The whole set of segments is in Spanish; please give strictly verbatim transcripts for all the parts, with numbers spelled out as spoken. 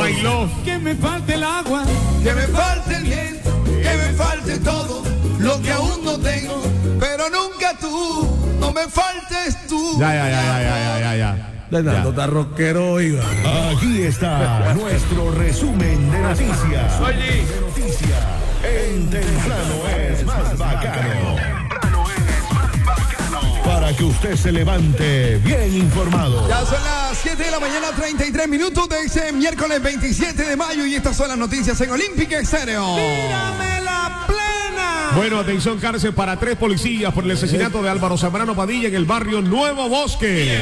My Love. Que me falte el agua, que me falte el viento, que me falte todo lo que aún no tengo, pero nunca tú, no me faltes tú. Ya, ya, ya, ya, ya, ya, ya. Leonardo está rockero, oiga. Aquí está nuestro resumen de noticias. Oye. De noticias. En Temprano es más bacano. Para que usted se levante bien informado. Ya son las siete de la mañana, treinta y tres minutos de ese miércoles veintisiete de mayo y estas son las noticias en Olímpica Estéreo. ¡Tírame la plena! Bueno, atención, cárcel para tres policías por el asesinato de Álvaro Zambrano Padilla en el barrio Nuevo Bosque.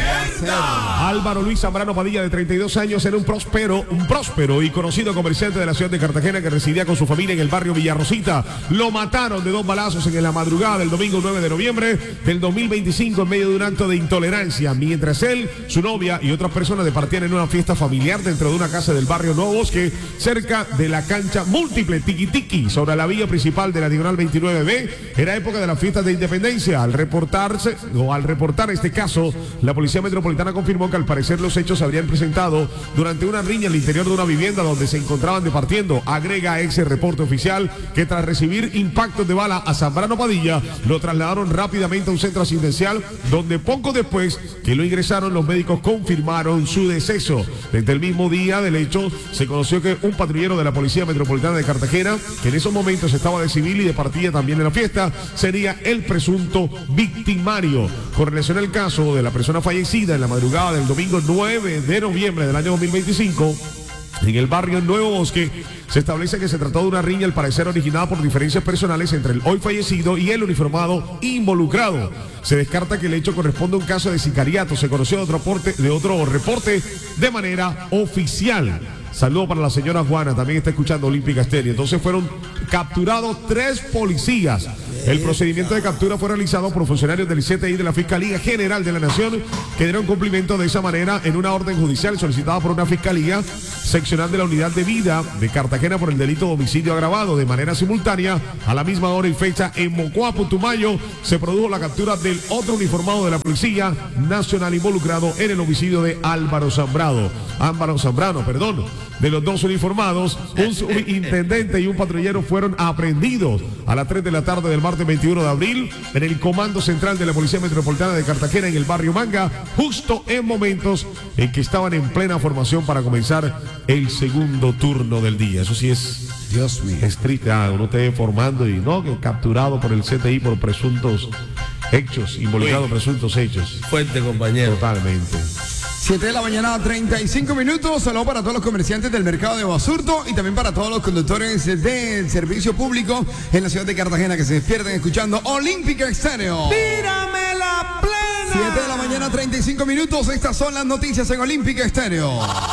Álvaro Luis Zambrano Padilla, de treinta y dos años, era un próspero, un próspero y conocido comerciante de la ciudad de Cartagena que residía con su familia en el barrio Villarrosita. Lo mataron de dos balazos en la madrugada del domingo nueve de noviembre del dos mil veinticinco en medio de un acto de intolerancia, mientras él, su novia y otras personas departían en una fiesta familiar dentro de una casa del barrio Nuevo Bosque, cerca de la cancha múltiple Tiki Tiki, sobre la vía principal de la diagonal veintinueve B. Era época de las fiestas de independencia. Al reportarse, o al reportar este caso, la Policía Metropolitana confirmó que al parecer los hechos se habrían presentado durante una riña al interior de una vivienda donde se encontraban departiendo. Agrega ese reporte oficial que tras recibir impactos de bala a Zambrano Padilla, lo trasladaron rápidamente a un centro asistencial, donde poco después que lo ingresaron, los médicos confirmaron su deceso. Desde el mismo día del hecho, se conoció que un patrullero de la Policía Metropolitana de Cartagena, que en esos momentos estaba de civil y de partida también en la fiesta, sería el presunto victimario. Con relación al caso de la persona fallecida en la madrugada del domingo nueve de noviembre del año dos mil veinticinco, en el barrio Nuevo Bosque, se establece que se trató de una riña al parecer originada por diferencias personales entre el hoy fallecido y el uniformado involucrado. Se descarta que el hecho corresponde a un caso de sicariato. Se conoció de otro, porte, de otro reporte de manera oficial. Saludo para la señora Juana, también está escuchando Olímpica Estéreo. Entonces fueron capturados tres policías. El procedimiento de captura fue realizado por funcionarios del C T I de la Fiscalía General de la Nación, que dieron cumplimiento de esa manera en una orden judicial solicitada por una fiscalía seccional de la Unidad de Vida de Cartagena por el delito de homicidio agravado. De manera simultánea, a la misma hora y fecha, en Mocoa, Putumayo, se produjo la captura del otro uniformado de la Policía Nacional involucrado en el homicidio de Álvaro Zambrano. Álvaro Zambrano, perdón. De los dos uniformados, un subintendente y un patrullero fueron aprehendidos a las tres de la tarde del martes veintiuno de abril en el Comando Central de la Policía Metropolitana de Cartagena, en el barrio Manga, justo en momentos en que estaban en plena formación para comenzar el segundo turno del día. Eso sí es, Dios mío, estricto. Ah, uno esté formando y no, que capturado por el C T I por presuntos hechos, involucrados en presuntos hechos. Fuerte, compañero. Totalmente. siete de la mañana, treinta y cinco minutos. Saludos para todos los comerciantes del mercado de Basurto y también para todos los conductores del servicio público en la ciudad de Cartagena que se despierten escuchando Olímpica Estéreo. ¡Tírame la plena! siete de la mañana, treinta y cinco minutos. Estas son las noticias en Olímpica Estéreo.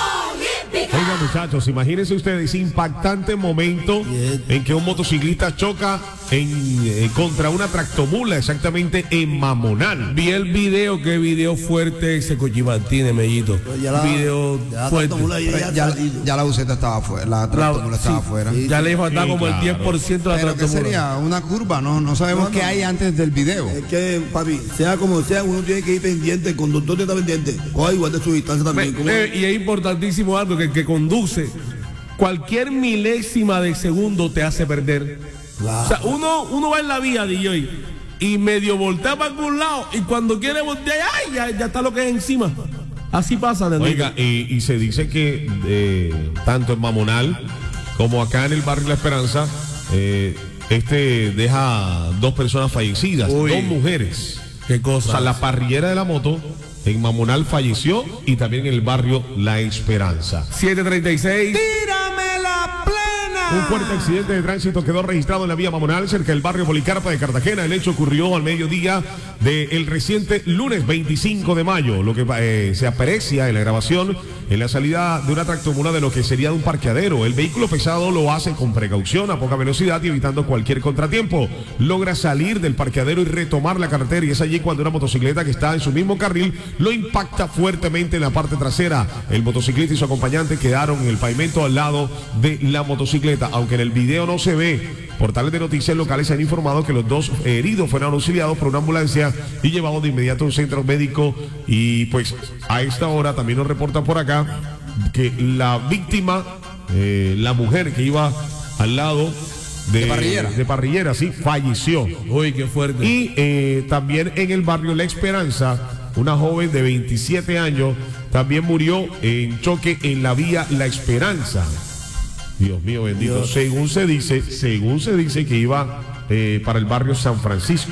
Oigan, muchachos, imagínense ustedes ese impactante momento en que un motociclista choca en, eh, contra una tractomula, exactamente en Mamonal. Vi el video, qué video fuerte ese Cochi Martínez, Mellito. Ya la, video ya fuerte. La ya, Ya, ya la buseta estaba afuera, la tractomula estaba sí, afuera. sí, ya le faltaba sí, como claro. el diez por ciento de la Pero que tractomula. sería una curva, no, no sabemos No, qué no. hay antes del video. Es que, papi, sea como sea, uno tiene que ir pendiente, el conductor está pendiente. Coja igual de su distancia también. Me- como- eh, y es importantísimo algo, que el que conduce, cualquier milésima de segundo te hace perder. Claro. O sea, uno, uno va en la vía, D J, y medio voltea para algún lado, y cuando quiere voltear, ¡ay! Ya, ya está lo que es encima. Así pasa, Nandito. Oiga, y, y se dice que eh, tanto en Mamonal como acá en el barrio La Esperanza, eh, este deja dos personas fallecidas, Uy. dos mujeres. Qué O cosa. sea, la parrillera de la moto en Mamonal falleció y también en el barrio La Esperanza. siete treinta y seis. ¡Tírame la plena! Un fuerte accidente de tránsito quedó registrado en la vía Mamonal, cerca del barrio Policarpa de Cartagena. El hecho ocurrió al mediodía del reciente lunes veinticinco de mayo. Lo que eh, se aprecia en la grabación en la salida de una tractomula de lo que sería un parqueadero. El vehículo pesado lo hace con precaución, a poca velocidad y evitando cualquier contratiempo. Logra salir del parqueadero y retomar la carretera, y es allí cuando una motocicleta que está en su mismo carril lo impacta fuertemente en la parte trasera. El motociclista y su acompañante quedaron en el pavimento al lado de la motocicleta. Aunque en el video no se ve, portales de noticias locales han informado que los dos heridos fueron auxiliados por una ambulancia y llevados de inmediato a un centro médico. Y pues a esta hora también nos reportan por acá que la víctima eh, la mujer que iba al lado de, De Parrillera. de Parrillera, sí, falleció. Uy, qué fuerte. Y eh, también en el barrio La Esperanza, una joven de veintisiete años también murió en choque en la vía La Esperanza. Dios mío bendito. Dios. Según se dice, según se dice que iba eh, para el barrio San Francisco.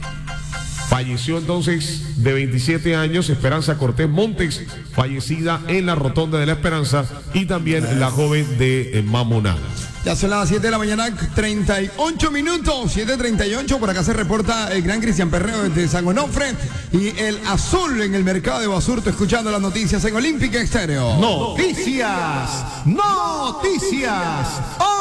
Falleció entonces de veintisiete años Esperanza Cortés Montes, fallecida en la rotonda de La Esperanza, y también la joven de eh, Mamoná. Ya son las siete de la mañana, treinta y ocho minutos, siete treinta y ocho. Por acá se reporta el gran Cristian Perreo desde San Onofre y el azul en el mercado de Basurto, escuchando las noticias en Olímpica Estéreo. Noticias, noticias,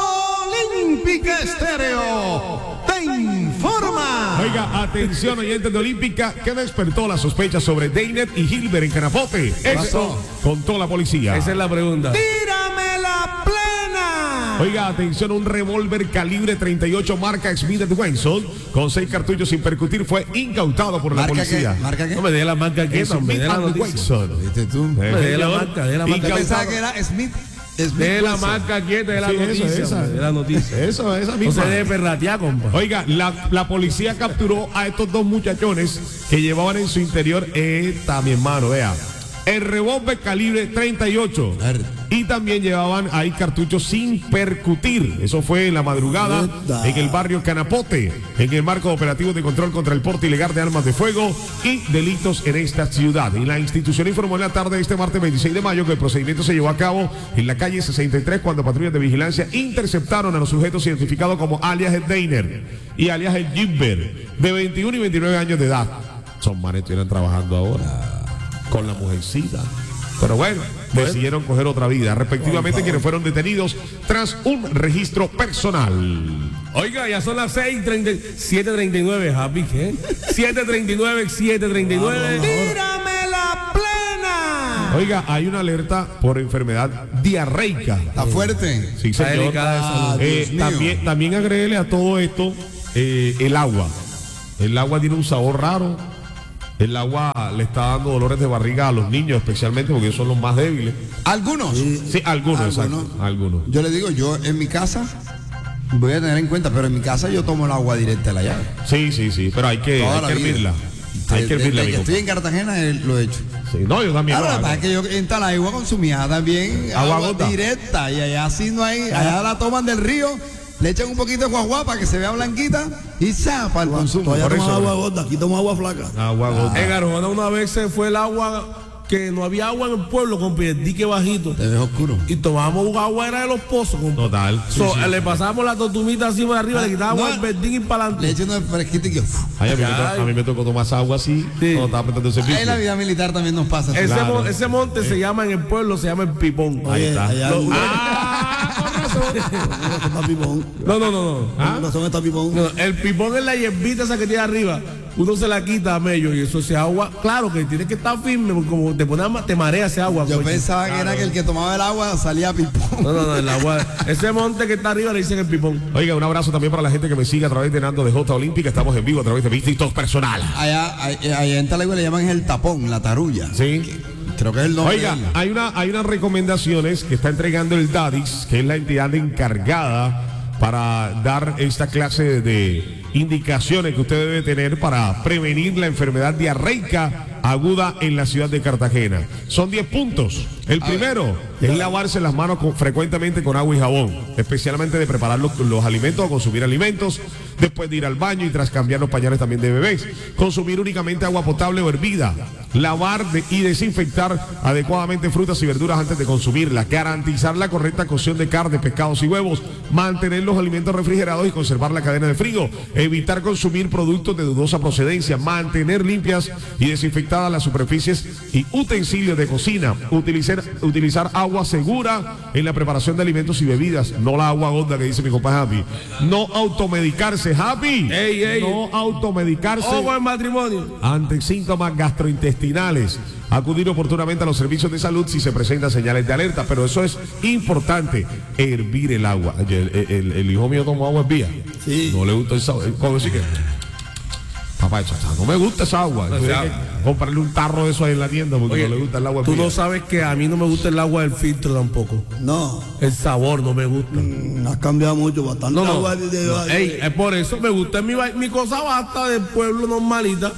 Olímpica Estéreo, te informa. Oiga, atención oyentes de Olímpica, que despertó la sospecha sobre Deinet y Gilbert en Canapote. Esto contó la policía. Esa es la pregunta. Tírame la plena. Oiga, atención, un revólver calibre treinta y ocho marca Smith and Wesson con seis cartuchos sin percutir fue incautado por la ¿Marca policía. qué? ¿Marca qué? No me dé la marca que Es eso, me Smith dé la and noticia. Wesson. ¿Viste tú? Eh, Me dé la señor. marca, dé la marca. Yo Incautado. pensaba que era Smith. Smith De la Wesson. marca quieta, de la Sí, esa, noticia. esa. hombre, de la noticia. Eso, esa No misma. se debe perratear, compa. Oiga, la, la policía capturó a estos dos muchachones que llevaban en su interior, esta, mi hermano, vea, el revólver calibre treinta y ocho. Y también llevaban ahí cartuchos sin percutir. Eso fue en la madrugada Verdad. en el barrio Canapote, en el marco de operativos de control contra el porte ilegal de armas de fuego y delitos en esta ciudad. Y la institución informó en la tarde de este martes veintiséis de mayo que el procedimiento se llevó a cabo en la calle sesenta y tres cuando patrullas de vigilancia interceptaron a los sujetos identificados como alias el Deiner y alias el Gilbert, de veintiuno y veintinueve años de edad. Son manes que estuvieran trabajando ahora con la mujercita. Pero bueno, decidieron coger otra vida, respectivamente quienes fueron detenidos tras un registro personal. Oiga, ya son las seis treinta, siete treinta y nueve, Happy, ¿qué? siete treinta y nueve, siete treinta y nueve. Tírame la plena. Oiga, hay una alerta por enfermedad diarreica. Está fuerte. Sí, Está señor. delicada de salud. Eh, Dios mío. también, también agréguele a todo esto eh, el agua. El agua tiene un sabor raro. El agua le está dando dolores de barriga a los niños, especialmente porque son los más débiles. Algunos. Sí, algunos, Algunos. exacto, algunos. Yo le digo, yo en mi casa voy a tener en cuenta, pero en mi casa yo tomo el agua directa de la llave. Sí, sí, sí, pero hay que, Toda hay la que vida. hervirla. Hay que Desde hervirla, que amigo. estoy en Cartagena eh, lo he hecho. Sí, no, yo también. Claro, lo lo que pasa hago. es que yo en Talagua consumía también Agua agua, gota. directa y allá así no hay, allá la toman del río, le echan un poquito de guaguá para que se vea blanquita y zapa el consumo. Todavía Por tomas eso, agua gorda, aquí tomo agua flaca. Agua gota. En Arjona una vez se fue el agua, que no había agua en el pueblo, con el dique bajito. Te ves oscuro. Y tomábamos agua, era de los pozos, compa. Total. Sí, So, sí. Le pasábamos la tortumita así por arriba, le quitábamos no. el verdín y para Le adelante. echan una fresquita y que uf. Ay, a, mí me Ay. to- a mí me tocó tomar esa agua así Sí. cuando estaba prestando servicio. Ahí en la vida militar también nos pasa. Ese, Claro. mon- ese monte se llama en el pueblo, se llama el Pipón. Ahí Oye, está. allá Lo- alguna- Ah, con razón. alguna está pipón. No, no, no, no. ¿Ah? Una zona está pipón. No, el pipón es la hierbita esa que tiene arriba. Uno se la quita a medio y eso, ese agua, claro que tiene que estar firme, porque como te pone a ma- te marea ese agua. Yo coño. pensaba que era que el que tomaba el agua salía pipón. No, no, no, el agua. Ese monte que está arriba le dicen el pipón. Oiga, un abrazo también para la gente que me sigue a través de Nando de J Olímpica. Estamos en vivo a través de Vistos Personal. Allá, allá, allá en Talagua le llaman el tapón, la tarulla. Sí. Creo que es el nombre. Oiga, de él. hay, una, hay unas recomendaciones que está entregando el DADIS, que es la entidad encargada para dar esta clase de, de indicaciones que usted debe tener para prevenir la enfermedad diarreica aguda en la ciudad de Cartagena. Son diez puntos. El primero es lavarse las manos con- frecuentemente con agua y jabón, especialmente de preparar los, los alimentos o consumir alimentos, después de ir al baño y tras cambiar los pañales también de bebés. Consumir únicamente agua potable o hervida. Lavar de- y desinfectar adecuadamente frutas y verduras antes de consumirlas. Garantizar la correcta cocción de carne, pescados y huevos. Mantener los alimentos refrigerados y conservar la cadena de frío. Evitar consumir productos de dudosa procedencia. Mantener limpias y desinfectadas las superficies y utensilios de cocina. Utilizar, utilizar agua segura en la preparación de alimentos y bebidas. No la agua gorda que dice mi compa Happy. No automedicarse, Happy. Ey, ey. No automedicarse Ojo al matrimonio. ante síntomas gastrointestinales. Acudir oportunamente a los servicios de salud si se presentan señales de alerta, pero eso es importante, hervir el agua. El, el- el- el hijo mío tomó agua hervida. Sí. No le gustó el sabor. ¿Cómo decir que? Papá, no me gusta esa agua. O sea, que comprarle un tarro de eso ahí en la tienda porque oye, no le gusta el agua. Tú fría. no sabes que a mí no me gusta el agua del filtro tampoco. No. El sabor no me gusta. Mm, has cambiado mucho, bastante. No, no. agua de- de- no. de- Ey, es por eso me gusta mi, va- mi cosa basta del pueblo normalita.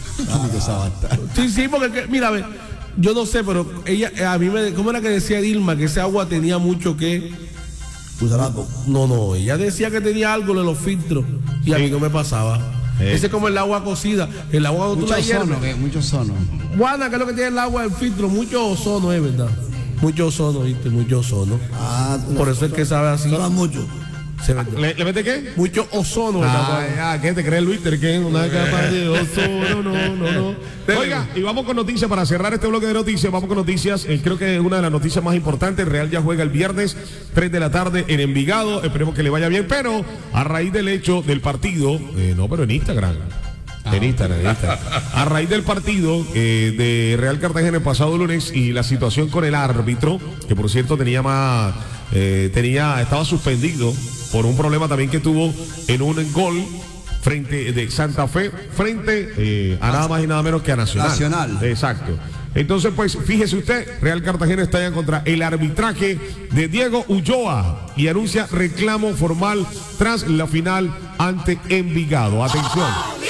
Sí, sí, porque que- mira, a ver, yo no sé, pero ella, eh, a mí me, ¿cómo era que decía Dilma? Que ese agua tenía mucho que. Usaraco. No, no, ella decía que tenía algo de los filtros y a mí no me pasaba. Eh. Ese es como el agua cocida, el agua cuando tú Mucho la hierves. ozono, ¿qué? Mucho ozono. Juana, ¿qué es lo que tiene el agua del filtro? Mucho ozono, es verdad. Mucho ozono, ¿viste? Mucho ozono. Ah, Por eso es que sabe así. Suena mucho. Se ve- ¿Le, ¿Le mete qué? Mucho ozono. el agua. Ah, ya, ¿qué te crees, Luis? ¿Qué? Una capa de ozono, no, no, no. Oiga, y vamos con noticias para cerrar este bloque de noticias. Vamos con noticias. Eh, creo que es una de las noticias más importantes. Real ya juega el viernes, tres de la tarde en Envigado. Esperemos que le vaya bien. Pero a raíz del hecho del partido, eh, no, pero en Instagram. En Instagram, en Instagram. A raíz del partido eh, de Real Cartagena el pasado lunes y la situación con el árbitro, que por cierto tenía más, eh, tenía, estaba suspendido por un problema también que tuvo en un gol frente de Santa Fe, frente eh, a nada más y nada menos que a Nacional. Nacional. Exacto. Entonces, pues, fíjese usted, Real Cartagena está ya contra el arbitraje de Diego Ulloa y anuncia reclamo formal tras la final ante Envigado. Atención.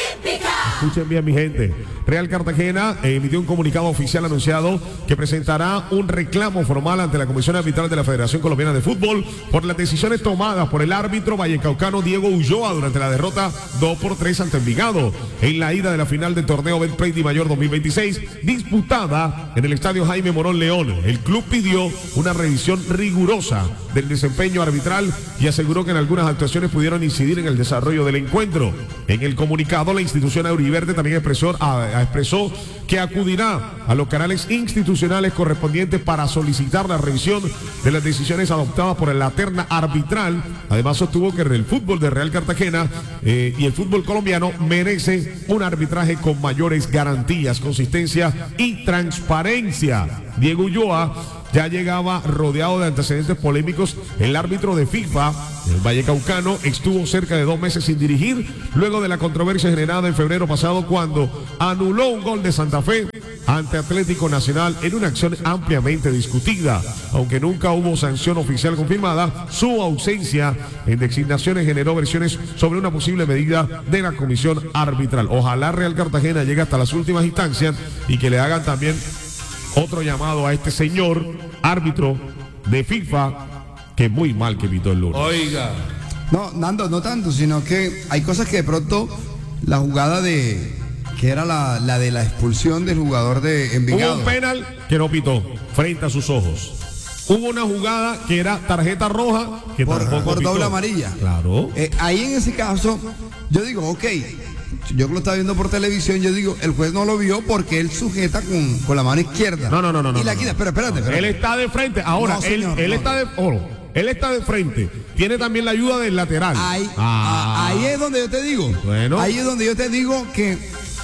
Escuchen bien, mi gente. Real Cartagena eh, emitió un comunicado oficial anunciado que presentará un reclamo formal ante la Comisión Arbitral de la Federación Colombiana de Fútbol por las decisiones tomadas por el árbitro vallecaucano Diego Ulloa durante la derrota dos por tres ante Envigado en la ida de la final del torneo Betplay Di Mayor dos mil veintiséis disputada en el estadio Jaime Morón León. El club pidió una revisión rigurosa del desempeño arbitral y aseguró que en algunas actuaciones pudieron incidir en el desarrollo del encuentro. En el comunicado, la institución auriverde también expresó, a, a expresó que acudirá a los canales institucionales correspondientes para solicitar la revisión de las decisiones adoptadas por la terna arbitral. Además, sostuvo que el fútbol de Real Cartagena eh, y el fútbol colombiano merece un arbitraje con mayores garantías, consistencia y transparencia. Diego Ulloa ya llegaba rodeado de antecedentes polémicos. El árbitro de FIFA, el vallecaucano, estuvo cerca de dos meses sin dirigir luego de la controversia generada en febrero pasado cuando anuló un gol de Santa Fe ante Atlético Nacional en una acción ampliamente discutida. Aunque nunca hubo sanción oficial confirmada, su ausencia en designaciones generó versiones sobre una posible medida de la comisión arbitral. Ojalá Real Cartagena llegue hasta las últimas instancias y que le hagan también otro llamado a este señor árbitro de FIFA que muy mal que pitó el lunes. Oiga. No, Nando, no tanto, sino que hay cosas que de pronto la jugada de que era la, la de la expulsión del jugador de Hubo Envigado. un penal que no pitó frente a sus ojos. Hubo una jugada que era tarjeta roja que Por- tampoco por pitó. doble amarilla. Claro. Eh, ahí en ese caso, yo digo, ok, yo que lo estaba viendo por televisión, yo digo, el juez no lo vio porque él sujeta con, con la mano izquierda. No, no, no, no. Y no, la no, quita, no. pero espérate, espérate. Él está de frente. Ahora, No, él, señor, él no. está de oro. Él está de frente. Tiene también la ayuda del lateral. Ahí, Ah. a- ahí es donde yo te digo. Bueno. Ahí es donde yo te digo que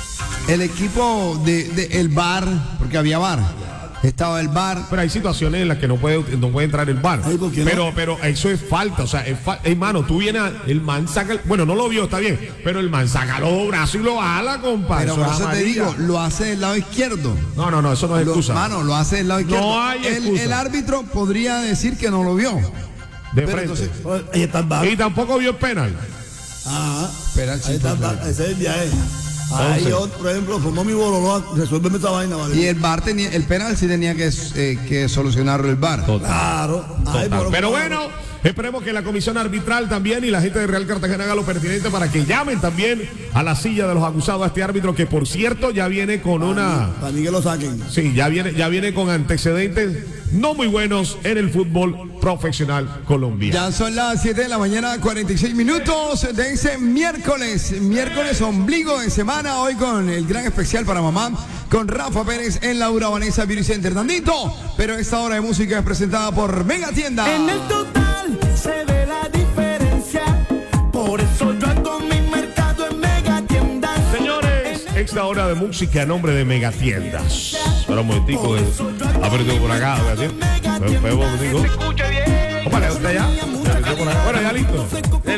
el equipo de, de el V A R, porque había V A R, estaba el V A R. Pero hay situaciones en las que no puede, no puede entrar el V A R. Ay, ¿por qué no? Pero, pero eso es falta. O sea, es fa- hermano, tú vienes, a- el man saca, el- bueno, no lo vio, está bien, pero el man saca los dos brazos y lo jala, compadre. Pero Eso por es eso te amarilla. digo, lo hace del lado izquierdo. No, no, no, eso no es Lo, excusa. mano, lo hace del lado izquierdo. hay el, excusa. el árbitro podría decir que no lo vio. de pero frente. entonces- Oye, ahí está el bar. Y tampoco vio el penal. Ajá. Espera, Ahí chico, está el bar. espera. Ese es el viaje. Ahí yo, por ejemplo, formó mi bololo, resuélveme esta vaina, ¿vale? Y el V A R tenía, el penal sí tenía que, eh, que solucionarlo el V A R. Claro. Ay, Total. por- Pero bueno, esperemos que la comisión arbitral también y la gente de Real Cartagena haga lo pertinente para que llamen también a la silla de los acusados a este árbitro que por cierto ya viene con una... Para mí que lo saquen. Sí, ya viene, ya viene con antecedentes no muy buenos en el fútbol profesional colombiano. Ya son las siete de la mañana, cuarenta y seis minutos de ese miércoles, miércoles ombligo de semana, hoy con el gran especial para mamá, con Rafa Pérez en Laura Vanessa Beauty Center. Nandito, pero esta hora de música es presentada por Mega Tienda. En el total se ve la diferencia, por eso yo hago mi mercado en Mega Tiendas. Señores, esta hora de música a nombre de Megatiendas. Espera un momentico, eh. apretó por acá, Megatiendas. Espera un momentico. Compadre, ¿usted ya? Bueno, ya listo. Dele, pues. Oye,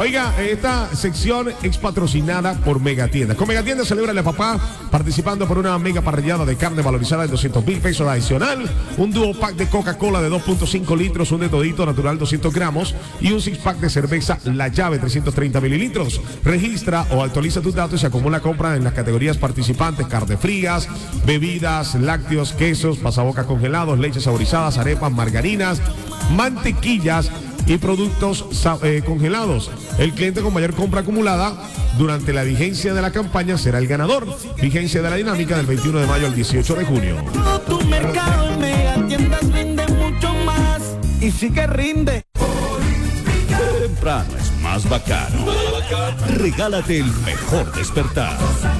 Oiga, esta sección es patrocinada por Megatiendas. Con Megatiendas celebra la papá participando por una mega parrillada de carne valorizada en doscientos mil pesos adicional, un dúo pack de Coca-Cola de dos punto cinco litros, un de todito natural doscientos gramos y un six pack de cerveza La Llave trescientos treinta mililitros. Registra o actualiza tus datos y se acumula compra en las categorías participantes: carne frías, bebidas, lácteos, quesos, pasabocas congelados, leches saborizadas, arepas, margarinas, mantequillas y productos eh, congelados. El cliente con mayor compra acumulada durante la vigencia de la campaña será el ganador. Vigencia de la dinámica del veintiuno de mayo al dieciocho de junio. Todo tu mercado en Megatiendas rinde mucho más. Y sí que rinde. Temprano es más bacano. Regálate el mejor despertar.